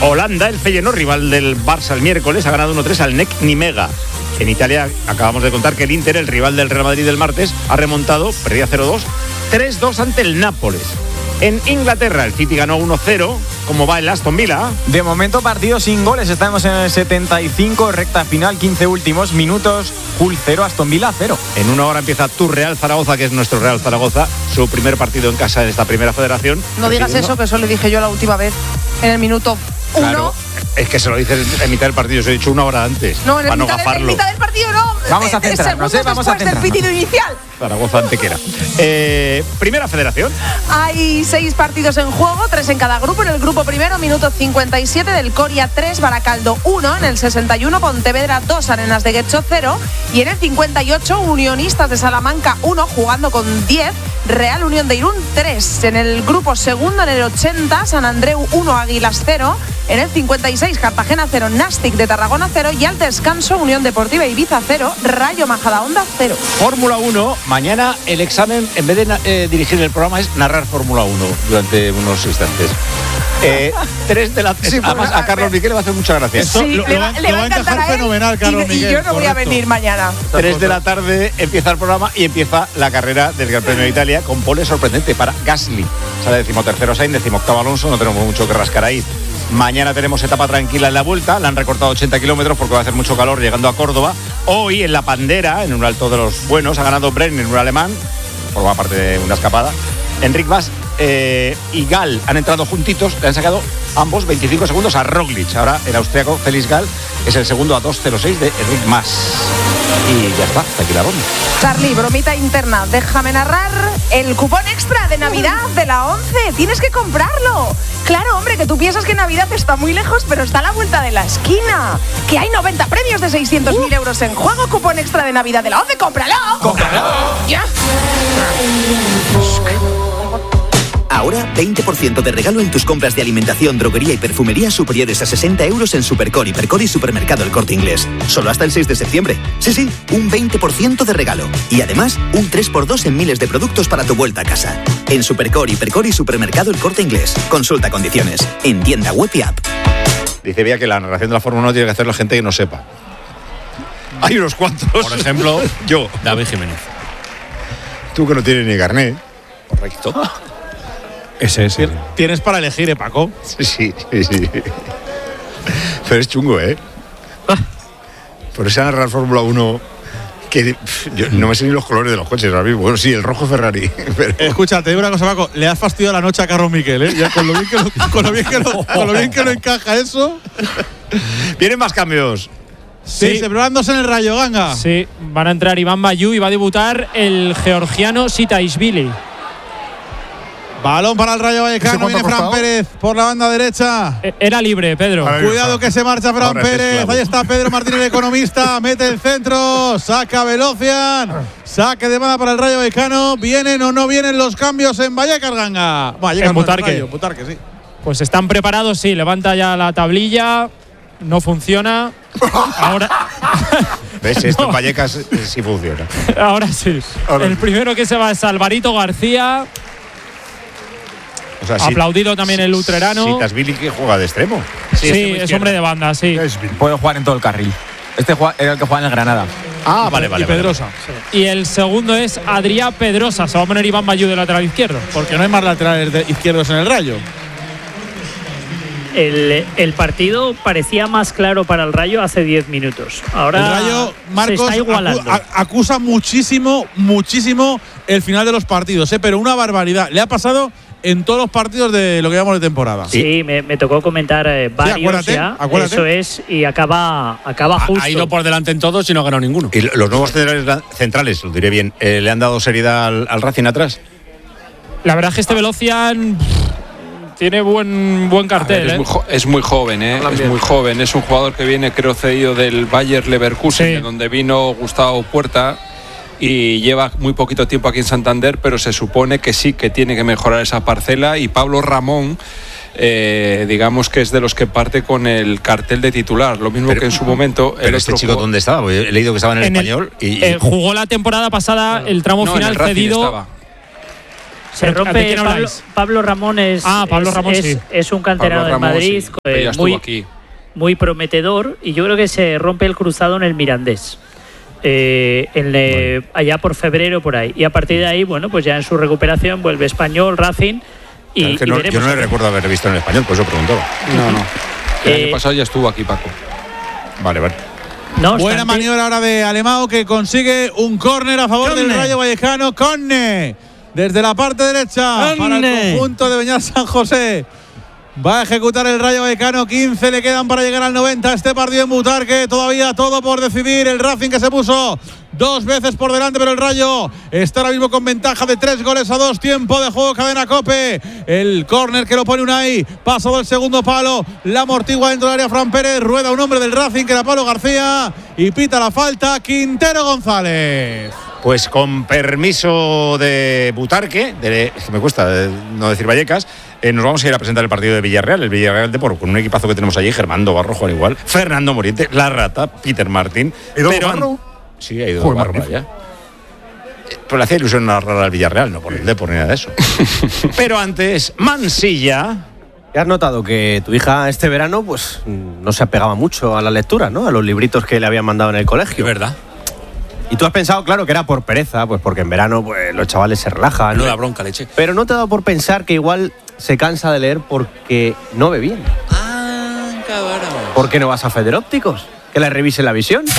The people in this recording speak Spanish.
Holanda, el Feyenoord, rival del Barça el miércoles, ha ganado 1-3 al NEC Nimega. En Italia acabamos de contar que el Inter, el rival del Real Madrid del martes, ha remontado, perdía 0-2, 3-2 ante el Nápoles. En Inglaterra, el City ganó 1-0. ¿Cómo va el Aston Villa? De momento, partido sin goles. Estamos en el 75, recta final, 15 últimos minutos. Hull 0, Aston Villa 0. En una hora empieza tu Real Zaragoza, que es nuestro Real Zaragoza, su primer partido en casa en esta primera federación. No digas eso, que eso le dije yo la última vez, en el minuto 1. Claro, es que se lo dices en mitad del partido, se lo he dicho una hora antes. No, en para no mitad del partido no. Vamos a centrarnos, vamos a centrarnos. Del pitido inicial. Zaragoza Antequera. Primera federación. Hay 6 partidos en juego, 3 en cada grupo. En el grupo primero, minuto 57, del Coria 3, Baracaldo 1. En el 61, Pontevedra 2, Arenas de Guecho 0. Y en el 58, Unionistas de Salamanca 1, jugando con 10, Real Unión de Irún 3. En el grupo segundo, en el 80, San Andreu 1, Águilas 0. En el 56, Cartagena 0, Nastic de Tarragona 0. Y al descanso, Unión Deportiva Ibiza 0, Rayo Majadahonda 0. Fórmula 1, mañana el examen, en vez de dirigir el programa, es narrar Fórmula 1 durante unos instantes. 3 de la tarde. Sí, además, a Carlos Miquel le va a hacer mucha gracia. Sí, le va a encajar fenomenal, Carlos Miguel. Y yo no voy a venir mañana. 3 de la tarde empieza el programa y empieza la carrera del Gran Premio de Italia con pole sorprendente para Gasly. Sale 13º Sainz, 18º Alonso, no tenemos mucho que rascar ahí. Mañana tenemos etapa tranquila en la vuelta, la han recortado 80 kilómetros porque va a hacer mucho calor llegando a Córdoba. Hoy en la Pandera, en un alto de los buenos, ha ganado Brennan, un alemán, forma parte de una escapada. Enric Mas y Gal han entrado juntitos, le han sacado ambos 25 segundos a Roglic. Ahora el austriaco Felix Gal es el segundo a 2.06 de Enric Mas. Y ya está, hasta aquí la ronda. Charly, bromita interna, déjame narrar el cupón extra de Navidad de la 11. Tienes que comprarlo. Claro, hombre, que tú piensas que Navidad está muy lejos, pero está a la vuelta de la esquina. Que hay 90 premios de 600.000 euros en juego. Cupón extra de Navidad de la 11. ¡Cómpralo! ¡Cómpralo! ¡Ya! Ahora 20% de regalo en tus compras de alimentación, droguería y perfumería superiores a 60 euros en Supercore, Hipercore y Supermercado El Corte Inglés. Solo hasta el 6 de septiembre. Sí, un 20% de regalo. Y además, un 3x2 en miles de productos para tu vuelta a casa. En Supercore, Hipercore y Supermercado El Corte Inglés. Consulta condiciones. En tienda web y app. Dice Bea que la narración de la Fórmula 1 tiene que hacer la gente que no sepa. Hay unos cuantos. Por ejemplo, yo. David Jiménez. Tú que no tienes ni carnet. Correcto. Ese. Tienes para elegir, Paco. Sí. Pero es chungo, ¿eh? Por esa narrar Fórmula 1 que yo no me sé ni los colores de los coches ahora mismo. Bueno, sí, el rojo Ferrari. Pero... Escucha, te digo una cosa, Paco. Le has fastidiado la noche a Carlos Miquel, ¿eh? Ya con lo bien que lo encaja eso. Vienen más cambios. Sí, celebrándose en el Rayo, Ganga. Sí, van a entrar Iván Bayú y va a debutar el georgiano Sitaishvili. Balón para el Rayo Vallecano, viene Fran Pérez por la banda derecha. Era libre, Pedro. Cuidado que se marcha Fran Pérez. Ahí está Pedro Martínez, el economista. Mete el centro, saca Velocian. Saque de banda para el Rayo Vallecano. ¿Vienen o no vienen los cambios en Vallecas, Ganga? En Butarque. Butarque, sí. Pues están preparados, sí. Levanta ya la tablilla. No funciona. Ahora. ¿Ves? Esto en Vallecas sí funciona. Ahora sí. El primero que se va es Alvarito García. O sea, aplaudido también el utrerano. Sitaishvili que juega de extremo. Sí, es hombre de banda, sí. Puede jugar en todo el carril. Este era el que juega en el Granada. Ah, vale. Y Pedrosa. Sí. Y el segundo es Adrián Pedrosa. Se va a poner Iván Bayú de lateral izquierdo. Porque no hay más laterales izquierdos en el Rayo. El partido parecía más claro para el Rayo hace 10 minutos. Ahora el Rayo, Marcos, se está igualando. Acusa muchísimo el final de los partidos, pero una barbaridad. Le ha pasado en todos los partidos de lo que llamamos de temporada. Sí, me tocó comentar varios ya. Acuérdate. Eso es, y acaba justo. Ha ido por delante en todos y no ha ganado ninguno. Y los nuevos centrales, lo diré bien, ¿le han dado seriedad al Racing atrás? La verdad es que este Velocian tiene buen cartel. Ver, es muy joven, es muy joven. Es un jugador que viene, creo, cedido del Bayer Leverkusen, de donde vino Gustavo Puerta, y lleva muy poquito tiempo aquí en Santander, pero se supone que sí, que tiene que mejorar esa parcela. Y Pablo Ramón, digamos que es de los que parte con el cartel de titular, lo mismo que en su momento. Pero este chico, ¿dónde estaba? He leído que estaba en el Español. Jugó la temporada pasada el tramo final en el Racing cedido. estaba. Se rompe. Pablo Ramón es un canterano del Madrid, sí. Muy prometedor, y yo creo que se rompe el cruzado en el Mirandés. Allá por febrero, por ahí. Y a partir de ahí, bueno, pues ya en su recuperación vuelve Español, Racing. Y, yo no le recuerdo haber visto en el Español, por eso preguntaba. No. El año pasado ya estuvo aquí, Paco. Vale. No, buena maniobra ahora de Alemão, que consigue un córner a favor del Rayo Vallecano. Conne desde la parte derecha para el conjunto de Beñat San José. Va a ejecutar el Rayo Vallecano. 15 le quedan para llegar al 90. Este partido en Butarque, todavía todo por decidir. El Racing, que se puso 2 veces por delante, pero el Rayo está ahora mismo con ventaja de 3-2. Tiempo de juego, cadena COPE. El córner que lo pone Unai, pasado el segundo palo, la amortigua dentro del área Fran Pérez. Rueda un hombre del Racing, que era Pablo García, y pita la falta Quintero González. Pues con permiso de Butarque, me cuesta no decir Vallecas, nos vamos a ir a presentar el partido de Villarreal, el Villarreal Depor, con un equipazo que tenemos allí: Germando Barro, Juan Igual, Fernando Moriente, La Rata, Peter Martín. Barro? Sí, ha ido Barro ya. Pero le hacía ilusión narrar al Villarreal, no por el Depor ni nada de eso. Pero antes, Mansilla. ¿Has notado que tu hija este verano pues no se apegaba mucho a la lectura, ¿no? A los libritos que le habían mandado en el colegio. Es verdad. Y tú has pensado, claro, que era por pereza, pues porque en verano pues los chavales se relajan. No da bronca, leche. Pero no te ha dado por pensar que igual se cansa de leer porque no ve bien. Ah, cabrón. ¿Por qué no vas a Federópticos? Que le revise la visión.